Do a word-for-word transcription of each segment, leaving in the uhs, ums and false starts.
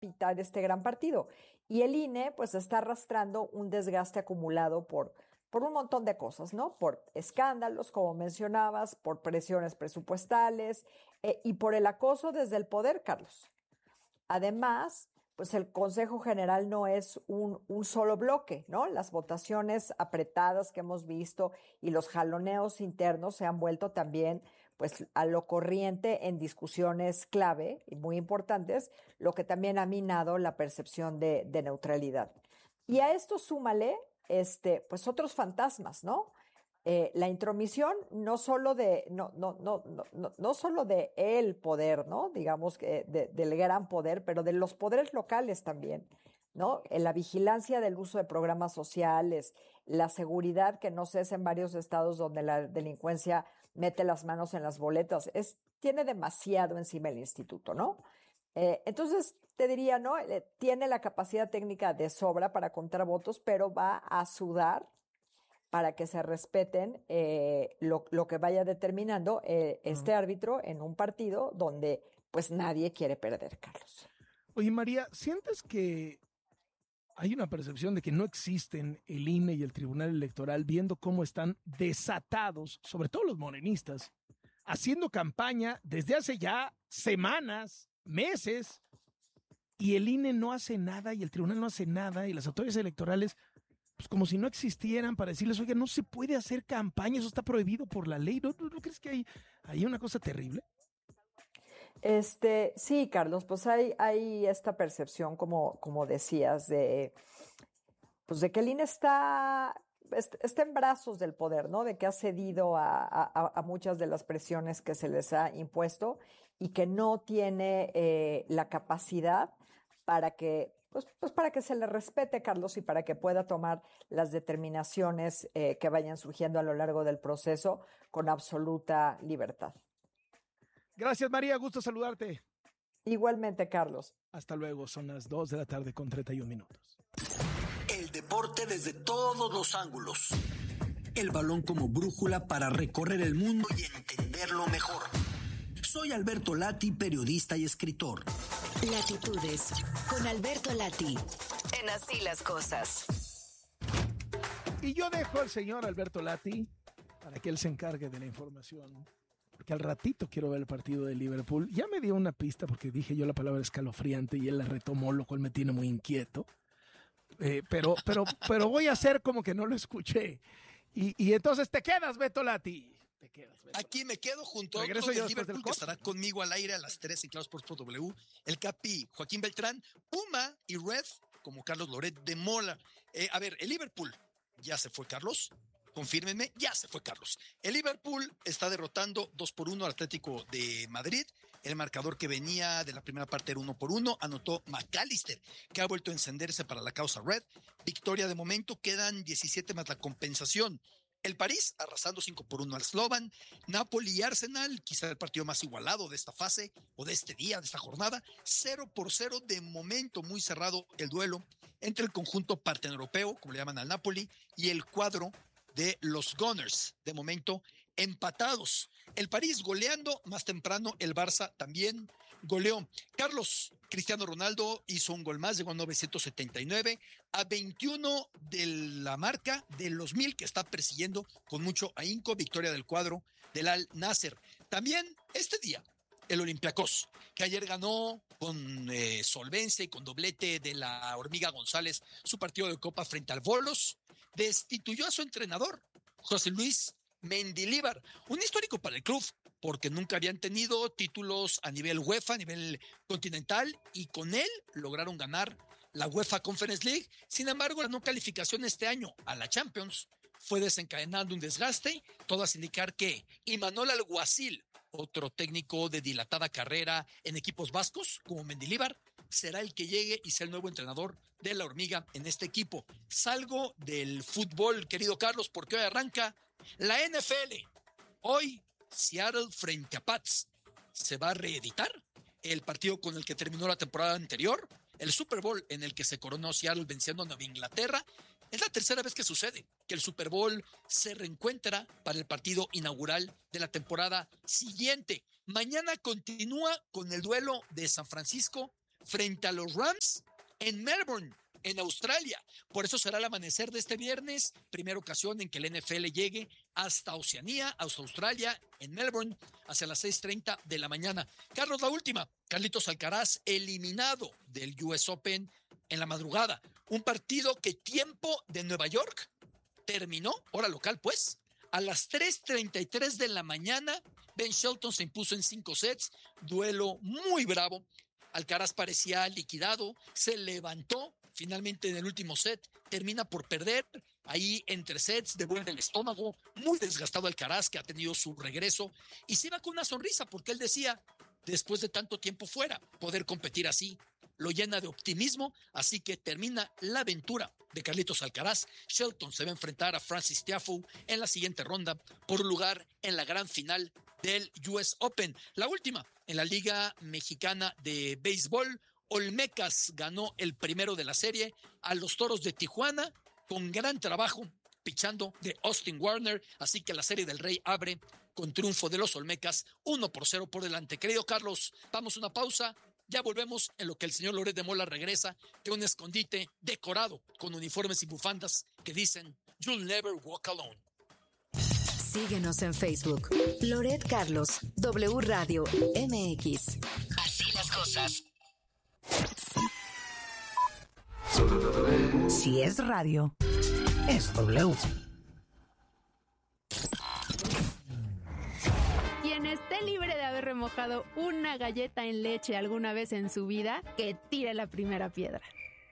pitar este gran partido. Y el I N E pues está arrastrando un desgaste acumulado por, por un montón de cosas, ¿no? Por escándalos, como mencionabas, por presiones presupuestales eh, y por el acoso desde el poder, Carlos. Además, pues el Consejo General no es un, un solo bloque, ¿no? Las votaciones apretadas que hemos visto y los jaloneos internos se han vuelto también pues a lo corriente en discusiones clave y muy importantes, lo que también ha minado la percepción de, de neutralidad. Y a esto súmale este, pues otros fantasmas, ¿no? Eh, la intromisión no solo de no no no no no, no solo de el poder, ¿no? Digamos que de, del gran poder, pero de los poderes locales también, ¿no? En la vigilancia del uso de programas sociales, la seguridad que no cesa en varios estados donde la delincuencia mete las manos en las boletas, es tiene demasiado encima el instituto, ¿no? Eh, entonces te diría, ¿no? Eh, tiene la capacidad técnica de sobra para contar votos, pero va a sudar para que se respeten eh, lo, lo que vaya determinando eh, este uh-huh. árbitro en un partido donde pues nadie quiere perder, Carlos. Oye, María, ¿sientes que hay una percepción de que no existen el I N E y el Tribunal Electoral viendo cómo están desatados, sobre todo los morenistas, haciendo campaña desde hace ya semanas, meses, y el I N E no hace nada y el Tribunal no hace nada y las autoridades electorales pues como si no existieran para decirles, oiga, no se puede hacer campaña, eso está prohibido por la ley? ¿No, no, no crees que hay, hay una cosa terrible? Este, sí, Carlos, pues hay, hay esta percepción, como, como decías, de, pues de que el I N E está, está en brazos del poder, ¿no? De que ha cedido a, a, a muchas de las presiones que se les ha impuesto y que no tiene eh, la capacidad para que Pues, pues para que se le respete, Carlos, y para que pueda tomar las determinaciones eh, que vayan surgiendo a lo largo del proceso con absoluta libertad. Gracias, María. Gusto saludarte. Igualmente, Carlos. Hasta luego. Son las dos de la tarde con treinta y un minutos. El deporte desde todos los ángulos. El balón como brújula para recorrer el mundo y entenderlo mejor. Soy Alberto Lati, periodista y escritor. Latitudes, con Alberto Lati, en Así las Cosas. Y yo dejo al señor Alberto Lati para que él se encargue de la información, porque al ratito quiero ver el partido de Liverpool. Ya me dio una pista porque dije yo la palabra escalofriante y él la retomó, lo cual me tiene muy inquieto. Eh, pero, pero, pero voy a hacer como que no lo escuché. Y, y entonces te quedas, Beto Lati. Te quedas, Aquí me quedo junto a Regreso otro de Liverpool que estará conmigo al aire a las tres en Claro Sports por W. El Capi Joaquín Beltrán, Puma y Red como Carlos Loret de Mola. Eh, a ver, el Liverpool, ya se fue Carlos. Confírmenme, ya se fue Carlos. El Liverpool está derrotando dos por uno al Atlético de Madrid. El marcador que venía de la primera parte era uno por uno. Anotó McAllister, que ha vuelto a encenderse para la causa Red. Victoria de momento, quedan diecisiete más la compensación. El París arrasando cinco por uno al Slovan. Napoli y Arsenal, quizá el partido más igualado de esta fase o de este día, de esta jornada. cero por cero de momento, muy cerrado el duelo entre el conjunto parteneuropeo, como le llaman al Napoli, y el cuadro de los Gunners. De momento empatados. El París goleando, más temprano el Barça también goleó. Carlos, Cristiano Ronaldo hizo un gol más, llegó a novecientos setenta y nueve, a veintiuno de la marca de los mil que está persiguiendo con mucho ahínco. Victoria del cuadro del Al Nasser. También este día el Olympiacos, que ayer ganó con eh, solvencia y con doblete de la Hormiga González su partido de Copa frente al Volos, destituyó a su entrenador, José Luis Mendilibar, un histórico para el club, porque nunca habían tenido títulos a nivel UEFA, a nivel continental, y con él lograron ganar la UEFA Conference League. Sin embargo, la no calificación este año a la Champions fue desencadenando un desgaste, todo hace indicar que Imanol Alguacil, otro técnico de dilatada carrera en equipos vascos como Mendilibar, será el que llegue y sea el nuevo entrenador de la Hormiga en este equipo. Salgo del fútbol, querido Carlos, porque hoy arranca la N F L. Hoy, Seattle frente a Pats. Se va a reeditar el partido con el que terminó la temporada anterior, el Super Bowl en el que se coronó Seattle venciendo a Nueva Inglaterra. Es la tercera vez que sucede que el Super Bowl se reencuentra para el partido inaugural de la temporada siguiente. Mañana continúa con el duelo de San Francisco frente a los Rams en Melbourne, en Australia. Por eso será el amanecer de este viernes, primera ocasión en que el N F L llegue hasta Oceanía, hasta Australia, en Melbourne, hacia las seis treinta de la mañana. Carlos, la última. Carlitos Alcaraz eliminado del U S Open en la madrugada. Un partido que tiempo de Nueva York terminó, hora local pues, a las tres treinta y tres de la mañana. Ben Shelton se impuso en cinco sets, duelo muy bravo. Alcaraz parecía liquidado, se levantó. Finalmente en el último set termina por perder, ahí entre sets, devuelve el estómago, muy desgastado Alcaraz, que ha tenido su regreso, y se iba con una sonrisa porque él decía, después de tanto tiempo fuera, poder competir así lo llena de optimismo, así que termina la aventura de Carlitos Alcaraz. Shelton se va a enfrentar a Francis Tiafoe en la siguiente ronda por un lugar en la gran final del U S Open. La última, en la Liga Mexicana de Béisbol, Olmecas ganó el primero de la serie a los Toros de Tijuana con gran trabajo pichando de Austin Warner, así que la Serie del Rey abre con triunfo de los Olmecas, uno por cero por delante. Querido Carlos, vamos a una pausa, ya volvemos en lo que el señor Loret de Mola regresa de un escondite decorado con uniformes y bufandas que dicen "You'll never walk alone". Síguenos en Facebook. Loret Carlos, W Radio M X. Así las cosas. Si es radio, es W. Quien esté libre de haber remojado una galleta en leche alguna vez en su vida, que tire la primera piedra.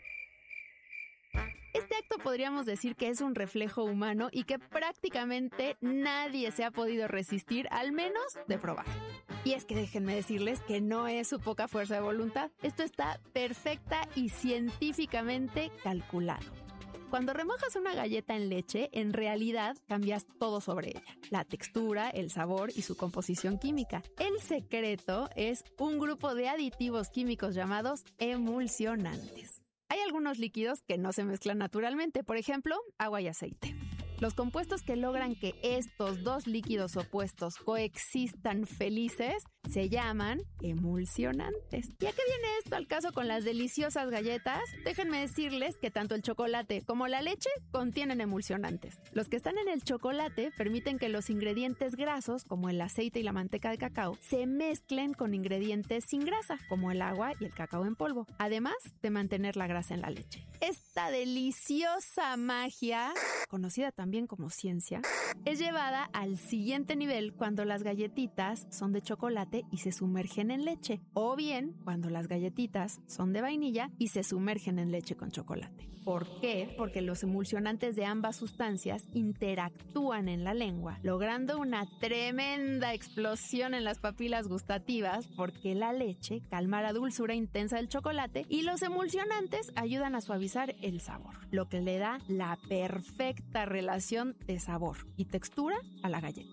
Este acto podríamos decir que es un reflejo humano y que prácticamente nadie se ha podido resistir, al menos de probar. Y es que déjenme decirles que no es su poca fuerza de voluntad. Esto está perfecta y científicamente calculado. Cuando remojas una galleta en leche, en realidad cambias todo sobre ella. La textura, el sabor y su composición química. El secreto es un grupo de aditivos químicos llamados emulsionantes. Hay algunos líquidos que no se mezclan naturalmente, por ejemplo, agua y aceite. Los compuestos que logran que estos dos líquidos opuestos coexistan felices se llaman emulsionantes. ¿Y a qué viene esto al caso con las deliciosas galletas? Déjenme decirles que tanto el chocolate como la leche contienen emulsionantes. Los que están en el chocolate permiten que los ingredientes grasos, como el aceite y la manteca de cacao, se mezclen con ingredientes sin grasa, como el agua y el cacao en polvo, además de mantener la grasa en la leche. Esta deliciosa magia, conocida también como ciencia, es llevada al siguiente nivel cuando las galletitas son de chocolate y se sumergen en leche, o bien cuando las galletitas son de vainilla y se sumergen en leche con chocolate. ¿Por qué? Porque los emulsionantes de ambas sustancias interactúan en la lengua, logrando una tremenda explosión en las papilas gustativas, porque la leche calma la dulzura intensa del chocolate y los emulsionantes ayudan a suavizar el sabor, lo que le da la perfecta relación de sabor y textura a la galleta.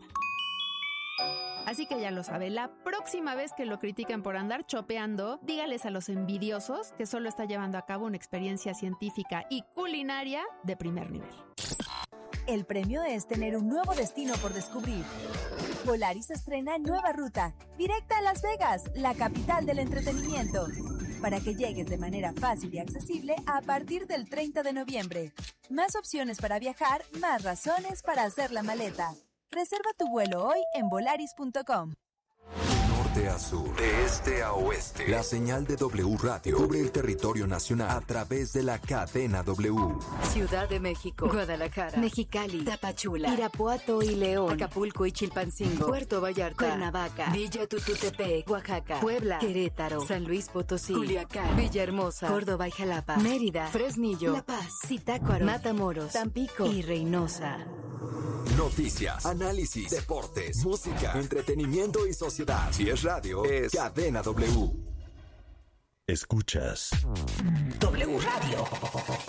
Así que ya lo sabe, la próxima vez que lo critiquen por andar chopeando, dígales a los envidiosos que solo está llevando a cabo una experiencia científica y culinaria de primer nivel. El premio es tener un nuevo destino por descubrir. Volaris estrena nueva ruta, directa a Las Vegas, la capital del entretenimiento, para que llegues de manera fácil y accesible a partir del treinta de noviembre. Más opciones para viajar, más razones para hacer la maleta. Reserva tu vuelo hoy en volaris punto com. De norte a sur, de este a oeste, la señal de W Radio cubre el territorio nacional a través de la cadena W. Ciudad de México, Guadalajara, Mexicali, Tapachula, Irapuato y León, Acapulco y Chilpancingo, Puerto Vallarta, Cuernavaca, Villa Tututepec, Oaxaca, Puebla, Querétaro, San Luis Potosí, Culiacán, Villahermosa, Córdoba y Jalapa, Mérida, Fresnillo, La Paz, Zitácuaro, Matamoros, Tampico y Reynosa. Noticias, análisis, deportes, música, entretenimiento y sociedad. Si es radio, es Cadena W. Escuchas W Radio.